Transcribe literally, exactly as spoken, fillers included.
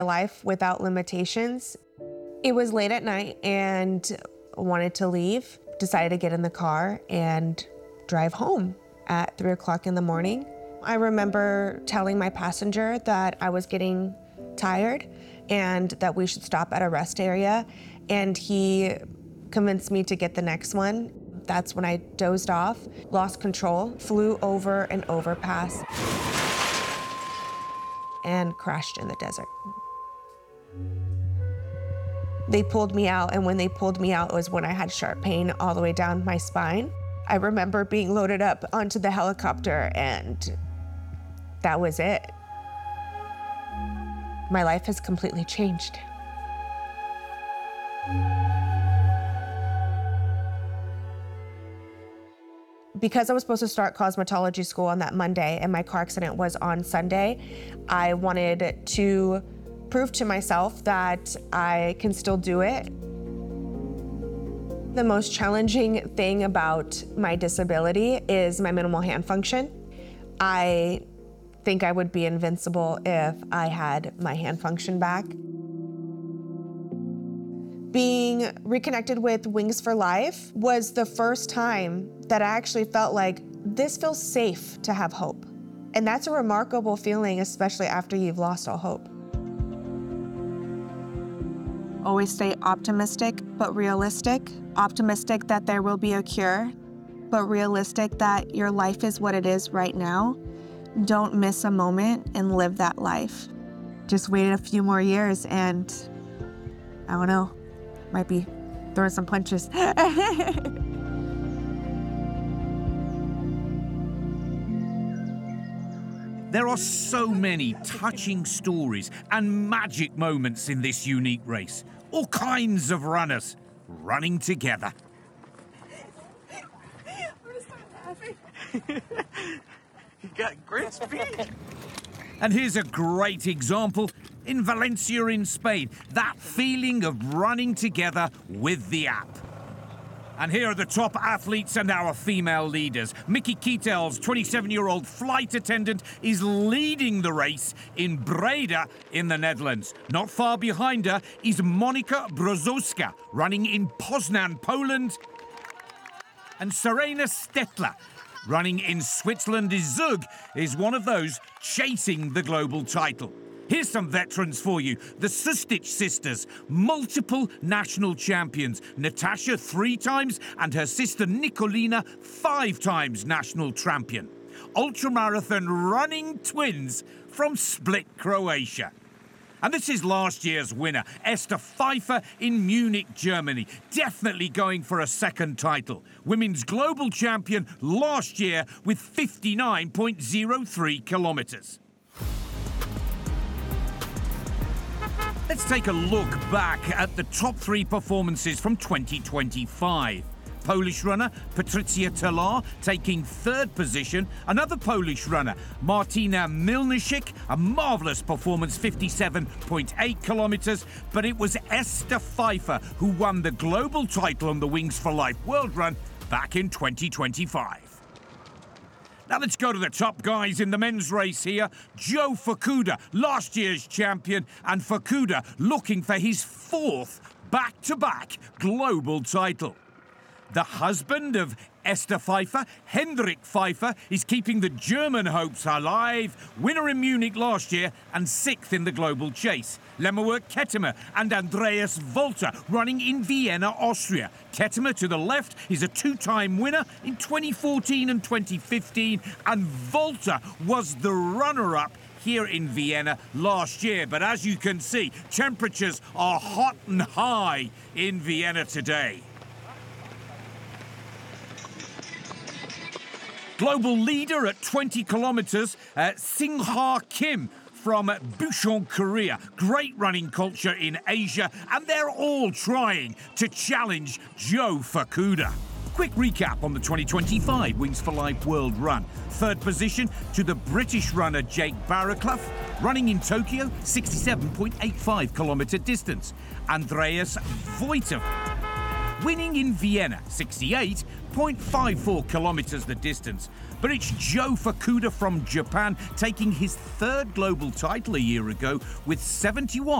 Life without limitations. It was late at night and wanted to leave. Decided to get in the car and drive home at three o'clock in the morning. I remember telling my passenger that I was getting tired and that we should stop at a rest area, and he convinced me to get the next one. That's when I dozed off, lost control, flew over an overpass, and crashed in the desert. They pulled me out, and when they pulled me out, it was when I had sharp pain all the way down my spine. I remember being loaded up onto the helicopter, and that was it. My life has completely changed. Because I was supposed to start cosmetology school on that Monday and my car accident was on Sunday, I wanted to prove to myself that I can still do it. The most challenging thing about my disability is my minimal hand function. I think I would be invincible if I had my hand function back. Being reconnected with Wings for Life was the first time that I actually felt like this feels safe to have hope. And that's a remarkable feeling, especially after you've lost all hope. Always stay optimistic, but realistic. Optimistic that there will be a cure, but realistic that your life is what it is right now. Don't miss a moment and live that life. Just wait a few more years and I don't know, might be throwing some punches. There are so many touching stories and magic moments in this unique race. All kinds of runners running together. You got great speed. And here's a great example in Valencia in Spain. That feeling of running together with the app. And here are the top athletes and our female leaders. Mickey Kietels, twenty-seven-year-old flight attendant, is leading the race in Breda in the Netherlands. Not far behind her is Monika Brozowska, running in Poznan, Poland. And Serena Stetler, running in Switzerland, Zug, is one of those chasing the global title. Here's some veterans for you. The Sustic sisters, multiple national champions. Natasha three times and her sister Nikolina five times national champion. Ultramarathon running twins from Split, Croatia. And this is last year's winner, Esther Pfeiffer in Munich, Germany. Definitely going for a second title. Women's global champion last year with fifty-nine point zero three kilometres. Let's take a look back at the top three performances from twenty twenty-five. Polish runner Patrycja Talar taking third position. Another Polish runner, Martina Milnicik, a marvellous performance, fifty-seven point eight kilometres. But it was Esther Pfeiffer who won the global title on the Wings for Life World Run back in twenty twenty-five. Now let's go to the top guys in the men's race here. Joe Fukuda, last year's champion, and Fukuda looking for his fourth back-to-back global title. The husband of Esther Pfeiffer, Hendrik Pfeiffer, is keeping the German hopes alive. Winner in Munich last year and sixth in the global chase. Lemmerwerk Kettemer and Andreas Volter running in Vienna, Austria. Kettemer to the left is a two-time winner in twenty fourteen and twenty fifteen, and Volter was the runner-up here in Vienna last year. But as you can see, temperatures are hot and high in Vienna today. Global leader at twenty kilometres, uh, Singha Kim from Bucheon, Korea. Great running culture in Asia, and they're all trying to challenge Joe Fukuda. Quick recap on the twenty twenty-five Wings for Life World Run. Third position to the British runner Jake Barraclough, running in Tokyo, sixty-seven point eight five kilometre distance. Andreas Voiter winning in Vienna, sixty-eight point five four kilometers the distance. But it's Joe Fukuda from Japan taking his third global title a year ago with seventy-one